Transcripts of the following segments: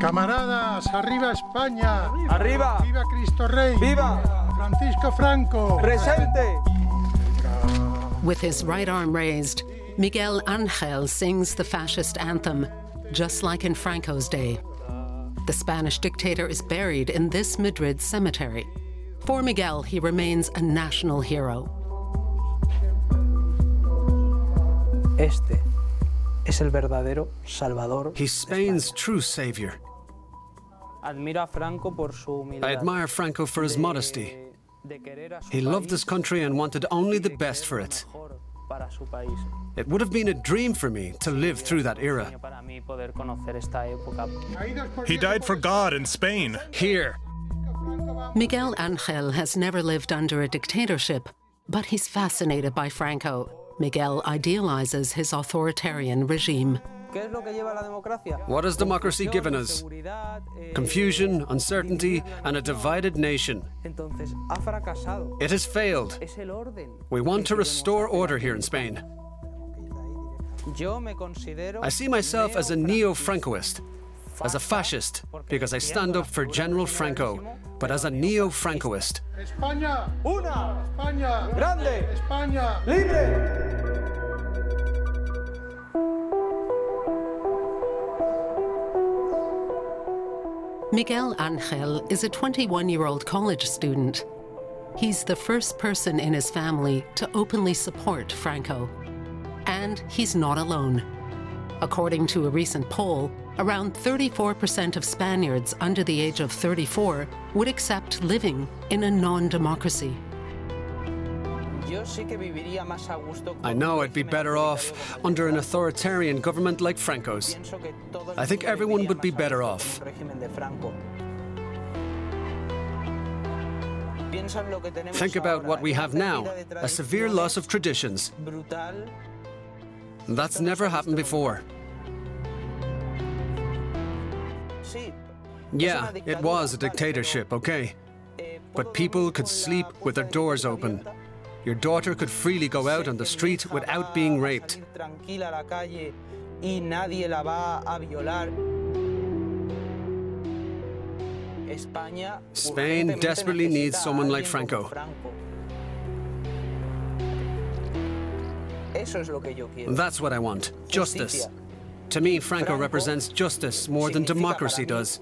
Camaradas, arriba España. Arriba. Viva Cristo Rey. Viva. Francisco Franco. Presente. With his right arm raised, Miguel Ángel sings the fascist anthem, just like in Franco's day. The Spanish dictator is buried in this Madrid cemetery. For Miguel, he remains a national hero. Este es el verdadero Salvador. He's Spain's true savior. Admiro a Franco por su humildad. I admire Franco for his modesty. He loved his country and wanted only the best for it. It would have been a dream for me to live through that era. He died for God in Spain. Here. Miguel Ángel has never lived under a dictatorship, but he's fascinated by Franco. Miguel idealizes his authoritarian regime. What has democracy given us? Confusion, uncertainty, and a divided nation. It has failed. We want to restore order here in Spain. I see myself as a neo-Francoist, as a fascist, because I stand up for General Franco, but as a neo-Francoist. España. Una. España. Grande. España. Libre. Miguel Ángel is a 21-year-old college student. He's the first person in his family to openly support Franco. And he's not alone. According to a recent poll, around 34% of Spaniards under the age of 34 would accept living in a non-democracy. I know I'd be better off under an authoritarian government like Franco's. I think everyone would be better off. Think about what we have now, a severe loss of traditions. That's never happened before. Yeah, it was a dictatorship, okay? But people could sleep with their doors open. Your daughter could freely go out on the street without being raped. Spain desperately needs someone like Franco. That's what I want, justice. To me, Franco represents justice more than democracy does.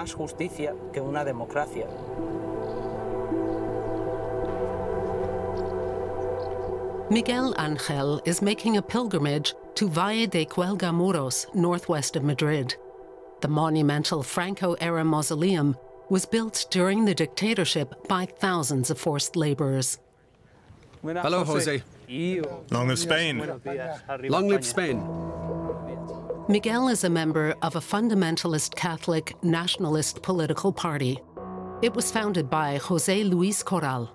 Miguel Ángel is making a pilgrimage to Valle de Cuelgamuros, northwest of Madrid. The monumental Franco-era mausoleum was built during the dictatorship by thousands of forced laborers. Hello, Jose. Long live Spain. Long live Spain. Miguel is a member of a fundamentalist Catholic nationalist political party. It was founded by José Luis Corral.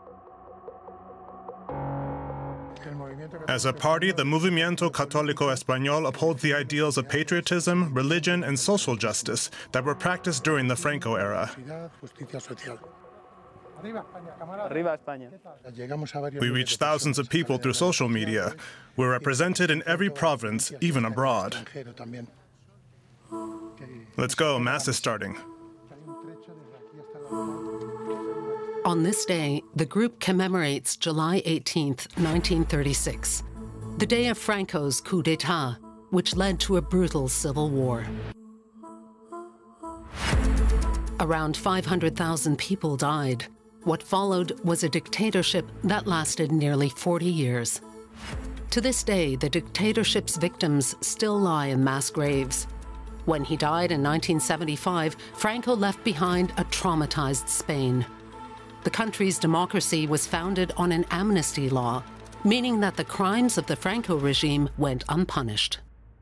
As a party, the Movimiento Católico Español upholds the ideals of patriotism, religion, and social justice that were practiced during the Franco era. Arriba España. We reach thousands of people through social media. We're represented in every province, even abroad. Let's go, Mass is starting. On this day, the group commemorates July 18th, 1936, the day of Franco's coup d'etat, which led to a brutal civil war. Around 500,000 people died. What followed was a dictatorship that lasted nearly 40 years. To this day, the dictatorship's victims still lie in mass graves. When he died in 1975, Franco left behind a traumatized Spain. The country's democracy was founded on an amnesty law, meaning that the crimes of the Franco regime went unpunished.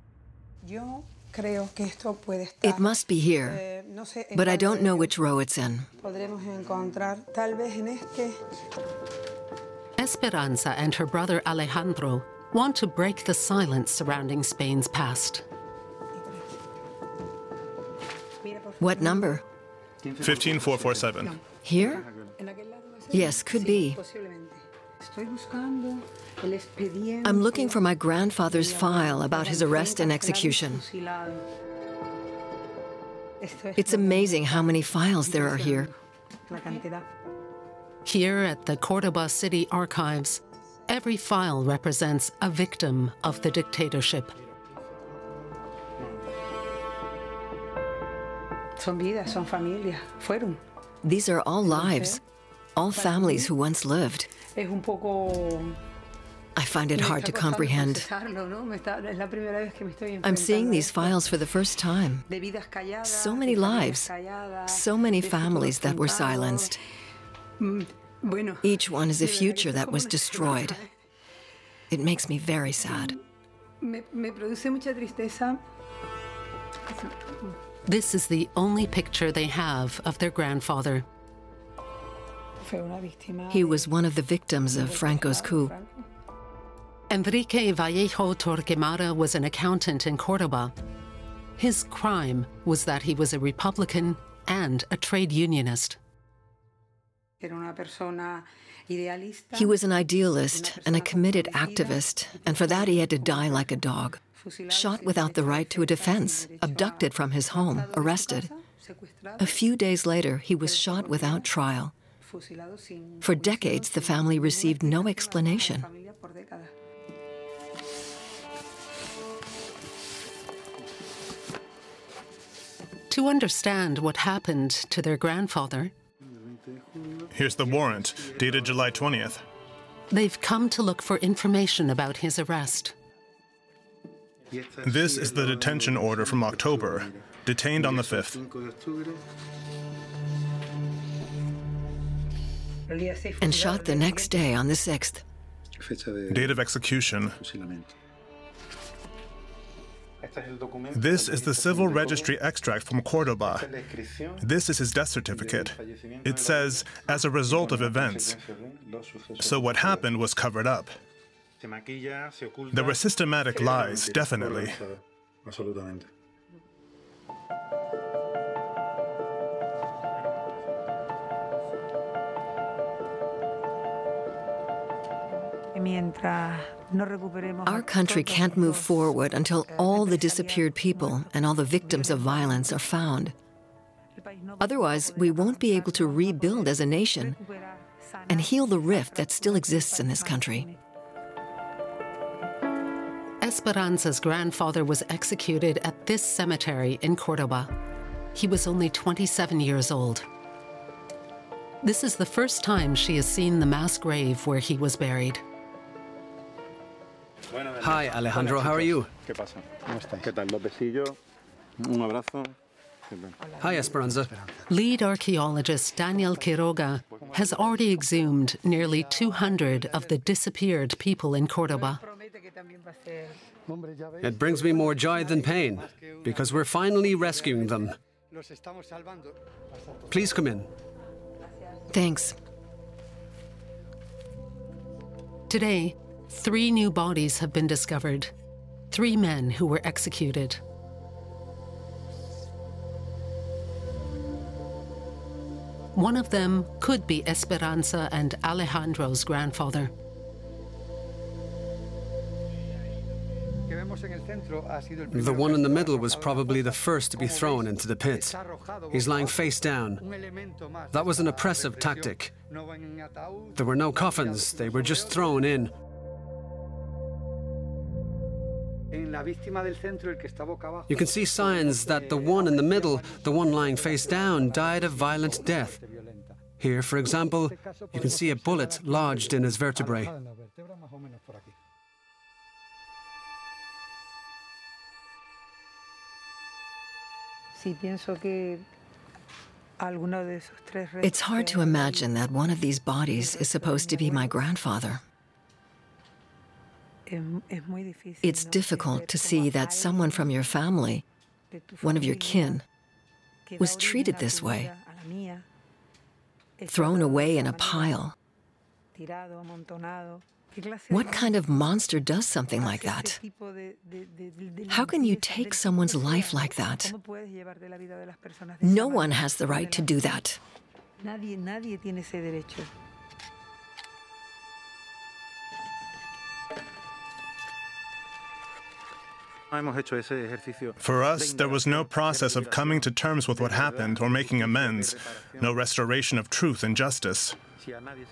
It must be here, but I don't know which row it's in. Esperanza and her brother Alejandro want to break the silence surrounding Spain's past. What number? 15447. Here? Yes, could be. I'm looking for my grandfather's file about his arrest and execution. It's amazing how many files there are here. Here at the Córdoba City Archives, every file represents a victim of the dictatorship. These are all lives, all families who once lived. I find it hard to comprehend. I'm seeing these files for the first time. So many lives, so many families that were silenced. Each one is a future that was destroyed. It makes me very sad. This is the only picture they have of their grandfather. He was one of the victims of Franco's coup. Enrique Vallejo Torquemada was an accountant in Córdoba. His crime was that he was a Republican and a trade unionist. He was an idealist and a committed activist, and for that he had to die like a dog. Shot without the right to a defense, abducted from his home, arrested. A few days later, he was shot without trial. For decades, the family received no explanation. To understand what happened to their grandfather, Here's the warrant, dated July 20th. They've come to look for information about his arrest. This is the detention order from October, detained on the 5th. And shot the next day on the 6th. Date of execution. This is the civil registry extract from Córdoba. This is his death certificate. It says, as a result of events. So what happened was covered up. There were systematic lies, definitely. Our country can't move forward until all the disappeared people and all the victims of violence are found. Otherwise, we won't be able to rebuild as a nation and heal the rift that still exists in this country. Esperanza's grandfather was executed at this cemetery in Córdoba. He was only 27 years old. This is the first time she has seen the mass grave where he was buried. Hi, Alejandro, how are you? Hi, Esperanza. Lead archaeologist Daniel Quiroga has already exhumed nearly 200 of the disappeared people in Córdoba. It brings me more joy than pain, because we're finally rescuing them. Please come in. Thanks. Today, 3 new bodies have been discovered. 3 men who were executed. One of them could be Esperanza and Alejandro's grandfather. The one in the middle was probably the first to be thrown into the pit. He's lying face down. That was an oppressive tactic. There were no coffins, they were just thrown in. You can see signs that the one in the middle, the one lying face down, died a violent death. Here, for example, you can see a bullet lodged in his vertebrae. It's hard to imagine that one of these bodies is supposed to be my grandfather. It's difficult to see that someone from your family, one of your kin, was treated this way, thrown away in a pile. What kind of monster does something like that? How can you take someone's life like that? No one has the right to do that. For us, there was no process of coming to terms with what happened or making amends, no restoration of truth and justice.